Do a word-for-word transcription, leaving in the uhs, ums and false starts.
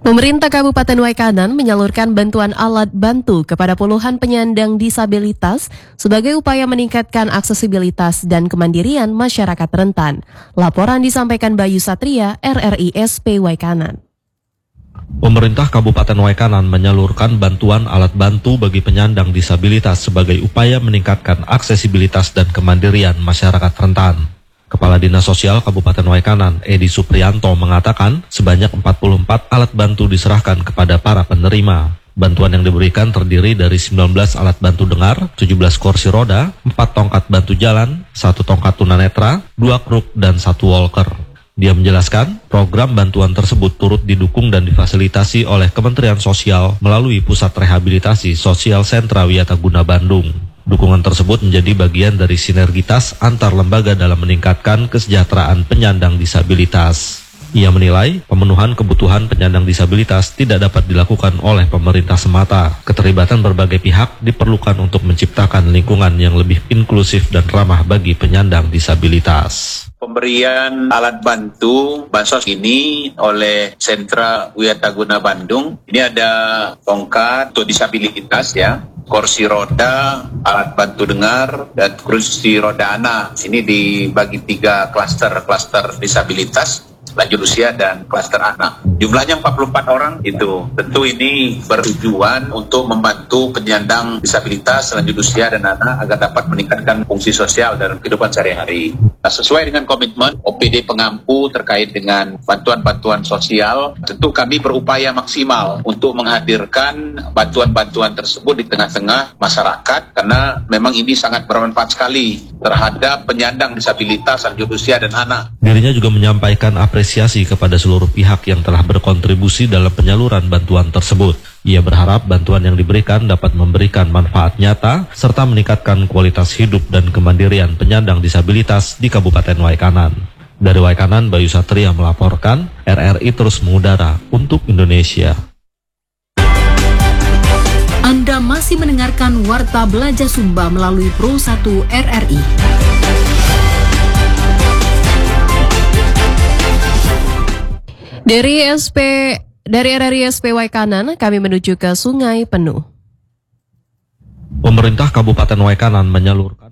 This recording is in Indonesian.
Pemerintah Kabupaten Waikanan menyalurkan bantuan alat bantu kepada puluhan penyandang disabilitas sebagai upaya meningkatkan aksesibilitas dan kemandirian masyarakat rentan. Laporan disampaikan Bayu Satria, R R I S P Waikanan. Pemerintah Kabupaten Waikanan menyalurkan bantuan alat bantu bagi penyandang disabilitas sebagai upaya meningkatkan aksesibilitas dan kemandirian masyarakat rentan. Kepala Dinas Sosial Kabupaten Waikanan, Edi Supriyanto, mengatakan sebanyak empat puluh empat alat bantu diserahkan kepada para penerima. Bantuan yang diberikan terdiri dari sembilan belas alat bantu dengar, tujuh belas kursi roda, empat tongkat bantu jalan, satu tongkat tunanetra, dua kruk, dan satu walker. Dia menjelaskan, program bantuan tersebut turut didukung dan difasilitasi oleh Kementerian Sosial melalui Pusat Rehabilitasi Sosial Sentra Wiataguna Bandung. Dukungan tersebut menjadi bagian dari sinergitas antar lembaga dalam meningkatkan kesejahteraan penyandang disabilitas. Ia menilai pemenuhan kebutuhan penyandang disabilitas tidak dapat dilakukan oleh pemerintah semata. Keterlibatan berbagai pihak diperlukan untuk menciptakan lingkungan yang lebih inklusif dan ramah bagi penyandang disabilitas. Pemberian alat bantu bansos ini oleh Sentra Wiataguna Bandung, ini ada tongkat untuk disabilitas ya, kursi roda, alat bantu dengar, dan kursi roda anak. Ini dibagi tiga klaster, klaster disabilitas, lanjut usia, dan klaster anak. Jumlahnya empat puluh empat orang itu. Tentu ini bertujuan untuk membantu penyandang disabilitas, lanjut usia, dan anak agar dapat meningkatkan fungsi sosial dalam kehidupan sehari-hari. Nah, sesuai dengan komitmen O P D pengampu terkait dengan bantuan-bantuan sosial, tentu kami berupaya maksimal untuk menghadirkan bantuan-bantuan tersebut di tengah-tengah masyarakat, karena memang ini sangat bermanfaat sekali terhadap penyandang disabilitas, lanjut usia, dan anak. Dirinya juga menyampaikan apresiasi kepada seluruh pihak yang telah berkontribusi dalam penyaluran bantuan tersebut. Ia berharap bantuan yang diberikan dapat memberikan manfaat nyata serta meningkatkan kualitas hidup dan kemandirian penyandang disabilitas di Kabupaten Waikanan. Dari Waikanan, Bayu Satria melaporkan, R R I terus mengudara untuk Indonesia. Anda masih mendengarkan Warta Belajar Sumba melalui Pro satu R R I. Dari S P dari R R I S P Waikanan, kami menuju ke Sungai Penuh. Pemerintah Kabupaten Waikanan menyalurkan